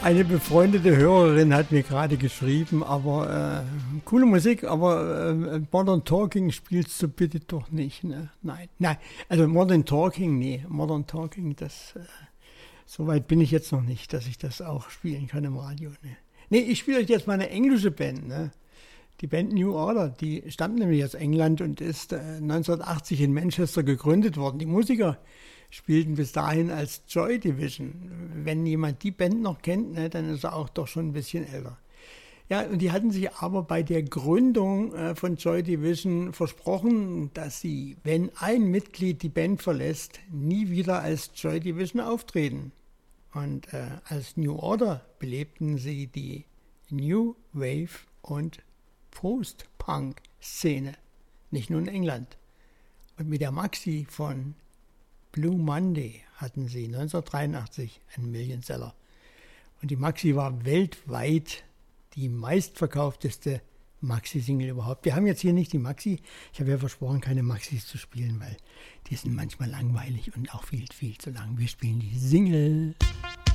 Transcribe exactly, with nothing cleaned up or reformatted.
Eine befreundete Hörerin hat mir gerade geschrieben, aber äh, coole Musik, aber äh, Modern Talking spielst du bitte doch nicht, ne? Nein, nein, also Modern Talking, nee, Modern Talking, das, äh, so weit bin ich jetzt noch nicht, dass ich das auch spielen kann im Radio, ne? Nee, ich spiele euch jetzt mal eine englische Band, ne? Die Band New Order, die stammt nämlich aus England und ist äh, neunzehnhundertachtzig in Manchester gegründet worden. Die Musiker spielten bis dahin als Joy Division. Wenn jemand die Band noch kennt, ne, dann ist er auch doch schon ein bisschen älter. Ja, und die hatten sich aber bei der Gründung äh, von Joy Division versprochen, dass sie, wenn ein Mitglied die Band verlässt, nie wieder als Joy Division auftreten. Und äh, als New Order belebten sie die New Wave und Post-Punk-Szene, nicht nur in England. Und mit der Maxi von Blue Monday hatten sie neunzehnhundertdreiundachtzig einen Millionseller. Und die Maxi war weltweit die meistverkaufteste Maxi-Single überhaupt. Wir haben jetzt hier nicht die Maxi. Ich habe ja versprochen, keine Maxis zu spielen, weil die sind manchmal langweilig und auch viel, viel zu lang. Wir spielen die Single.